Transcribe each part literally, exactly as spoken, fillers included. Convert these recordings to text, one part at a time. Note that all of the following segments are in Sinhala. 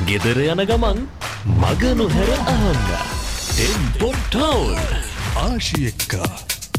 ගෙදර යන ගමන් මග නොහැර අහන්න. Tempo town ආශියක්කා.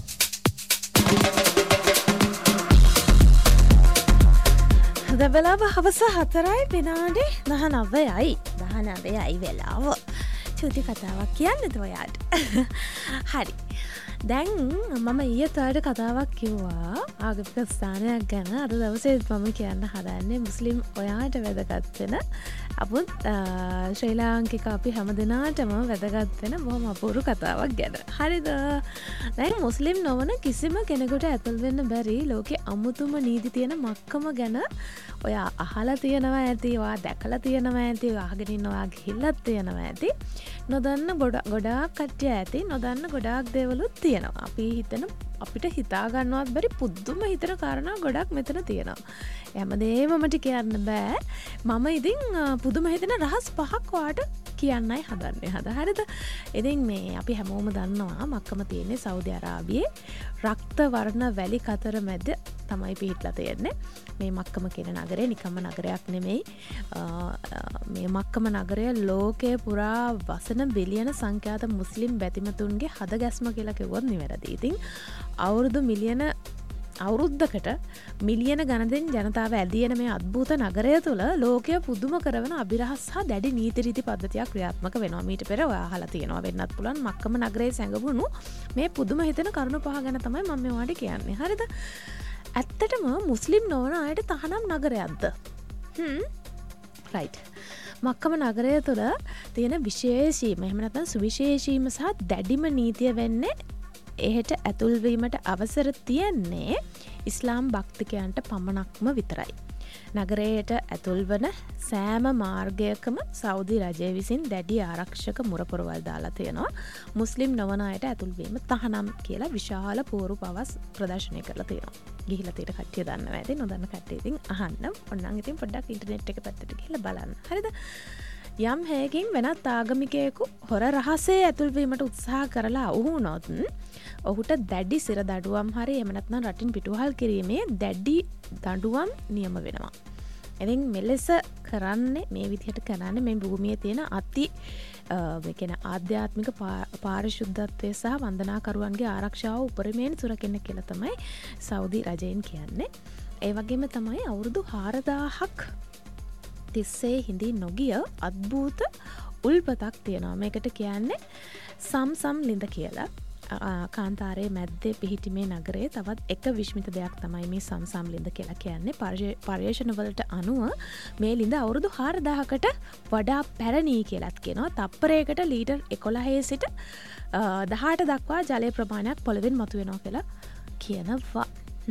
දබලාව හවස හතරයි විනාඩි දහනවයයි දහනවයයි වෙලාව. චුති කතාවක් කියන්නද ඔයාට? හරි. දැන් මම ඊයේත් ඔයාලට කතාවක් කිව්වා ආගමික ස්ථානයක් ගැන. අද දවසේත් මම කියන්න හදන්නේ මුස්ලිම් ඔයාට වැදගත් වෙන අපුත් ශ්‍රී ලාංකික අපි හැම දෙනාටම වැදගත් වෙන බොහොම අපූර්ව කතාවක් ගැන. හරිද? දැන් මුස්ලිම් නොවන කිසිම කෙනෙකුට ඇතුල් වෙන්න බැරි ලෝකේ අමුතුම නීති තියෙන මක්කම ගැන ඔයා අහලා තියෙනවා ඇති, ඔයා දැකලා තියෙනවා ඇති, ඔයා අහගෙන ඉන්නවා ගිහිල්ලත් තියෙනවා ඇති. නොදන්න ගොඩාක් කට්ටිය ඇති, නොදන්න ගොඩාක් දේවලුත් තියෙනවා. අපි හිතන අපිට හිතා ගන්නවත් බැරි පුදුම හිතන කාරණා ගොඩක් මෙතන තියෙනවා. හැමදේම මට කියන්න බෑ. මම ඉතින් පුදුම හිතන රහස් පහක් ඔයාට කියන්නයි හදන්නේ. හද හරිද? ඉතින් මේ අපි හැමෝම දන්නවා මක්කම තියෙන්නේ සෞදි අරාබියේ රක්ත වර්ණ වැලි කතර මැද තමයි පිහිටලා තියෙන්නේ. මේ මක්කම කියන නගරය නිකම්ම නගරයක් නෙමෙයි. මේ මක්කම නගරය ලෝකයේ පුරා වසන බිලියන සංඛ්‍යාත මුස්ලිම් බැතිමතුන්ගේ හදගැස්ම කියලා කිව්වොත් නිවැරදි. ඉතින් අවුරුදු මිලියන අවුරුද්දකට මිලියන ගණනින් ජනතාව ඇදීන මේ අද්භූත නගරය තුළ ලෝකය පුදුම කරවන අභිරහස් හා දැඩි නීති රීති පද්ධතියක් ක්‍රියාත්මක වෙනවා. මීට පෙර ඔයා අහලා තියෙනවා වෙන්නත් පුළුවන් මක්කම නගරයේ සැඟවුණු මේ පුදුම හිතෙන කරුණු පහ ගැන තමයි මම මේ ඔයාලට කියන්නේ. හරිද? ඇත්තටම මුස්ලිම් නොවන අයට තහනම් නගරයක්ද? හ්ම් රයිට්. මක්කම නගරය තුළ තියෙන විශේෂීම එහෙම නැත්නම් සුවිශේෂීම සහ දැඩිම නීතිය වෙන්නේ එහෙට ඇතුල්වීමට අවසර තියෙන්නේ ඉස්ලාම් භක්තිකයන්ට පමණක්ම විතරයි. නගරයට ඇතුල්වන සෑම මාර්ගයකම සෞදි රජය විසින් දැඩි ආරක්ෂක මුරපොරවල් දාලා තියෙනවා. මුස්ලිම් නොවන අයට ඇතුල්වීම තහනම් කියලා විශාල පෝරු පවස් ප්‍රදර්ශනය කරලා තියෙනවා. ගිහිලා තියෙන කට්ටිය දන්නවා ඇති, නොදන්න කට්ටිය ඉතින් අහන්න. ඔන්නම් ඉතින් පොඩ්ඩක් ඉන්ටර්නෙට් එක පැත්තට ගිහලා බලන්න. හරිද? යම් හේකින් වෙනත් ආගමිකයෙකු හොර රහසේ ඇතුල්වීමට උත්සාහ කරලා වුණොත් ඔහුට දැඩි සිර දඩුවම් හරි එහෙම නැත්නම් රටින් පිටුවහල් කිරීමේ දැඩි දඩුවම් නියම වෙනවා. ඉතින් මෙලෙස කරන්නේ මේ විදිහට කරන්නේ මේ භූමියේ තියෙන අති මේ කියන ආධ්‍යාත්මික පාරිශුද්ධත්වය සහ වන්දනාකරුවන්ගේ ආරක්ෂාව උපරිමයෙන් සුරකින්න කියලා තමයි සෞදි රජයෙන් කියන්නේ. ඒ වගේම තමයි අවුරුදු හාරදාහක් තිස්සේ හිඳී නොගිය අද්භූත උල්පතක් තියෙනවා. මේකට කියන්නේ සම්සම් ලිඳ කියලා. කාන්තාරයේ මැද්දේ පිහිටි මේ නගරයේ තවත් එක විශ්මිත දෙයක් තමයි මේ සම්සම් ලිඳ කියලා කියන්නේ. පර්යේෂණවලට අනුව මේ ලිඳ අවුරුදු හාරදාහකට වඩා පැරණි කියලාත් කියනවා. තප්පරයකට ලීටර් එකොළහේ සිට දහඅට දක්වා ජලය ප්‍රමාණයක් පොළවෙන් මතුවෙනවා කියලා කියනවා.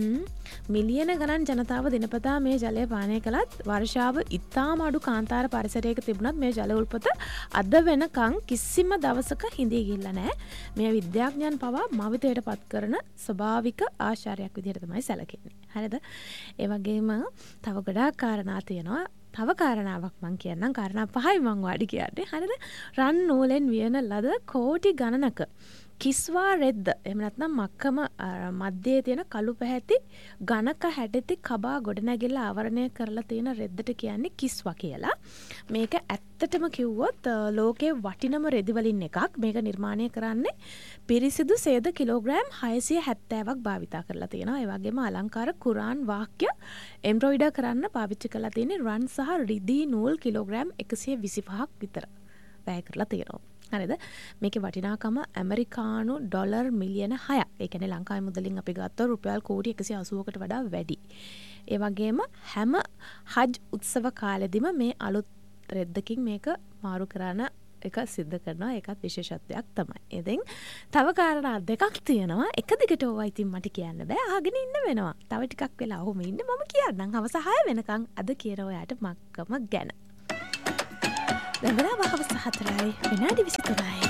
මිලියන ගණන් ජනතාව දිනපතා මේ ජලය පානය කළත් වර්ෂාව ඉතාම අඩු කාන්තාර පරිසරයක තිබුණත් මේ ජල උල්පත අද වෙනකන් කිසිම දවසක හිඳී ගිහිල්ලා නැහැ. මේ විද්‍යාඥයන් පවා මවිතයට පත් කරන ස්වභාවික ආශ්චර්යයක් විදිහට තමයි සැලකෙන්නේ. හරිද? ඒ වගේම තව ගොඩාක් කාරණා තියෙනවා. තව කාරණාවක් මං කියන්නම්. කාරණා පහයි මං වාඩි කියන්නේ. හරිද? රන් නූලෙන් වියන ලද කෝටි ගණනක කිස්වා රෙද්ද එහෙම නැත්නම් මක්කම මැදේ තියෙන කළු පැහැති ඝනක හැඩති කබා ගොඩනැගිල්ල ආවරණය කරලා තියෙන රෙද්දට කියන්නේ කිස්වා කියලා. මේක ඇත්තටම කිව්වොත් ලෝකේ වටිනම රෙදි වලින් එකක්. මේක නිර්මාණය කරන්නේ පිරිසිදු සේද කිලෝග්‍රෑම් හයසිය හැත්තෑවක් භාවිතා කරලා තියෙනවා. ඒ වගේම අලංකාර කුරාන් වාක්‍ය එම්බ්‍රොයිඩර් කරන්න පාවිච්චි කරලා තියෙන්නේ රන් සහ රිදී නූල් කිලෝග්‍රෑම් එකසිය විසිපහක් විතර වැය කරලා තියෙනවා. හරිද? මේකේ වටිනාකම ඇමරිකානු ඩොලර් මිලියන හයක්. ඒ කියන්නේ ලංකාවේ මුදලින් අපි ගත්තොත් රුපියල් කෝටි එකසිය අසූවකට වඩා වැඩි. ඒ වගේම හැම හජ් උත්සව කාලෙදිම මේ අලුත් රෙද්දකින් මේක මාරු කරන එක සිද්ධ කරනවා. ඒකත් විශේෂත්වයක් තමයි. ඉතින් තව කාරණා දෙකක් තියෙනවා. එක දිගට ඕවා ඉතින් මට කියන්න බෑ. අහගෙන ඉන්න වෙනවා. තව ටිකක් වෙලා ඔහොම ඉන්න මම කියන්නම්. හවස හය වෙනකන් අද කියන ඔයාට මක්කම ගැන. දැන් වෙලාව හවස හතරයි විනාඩි විසිතුනයි.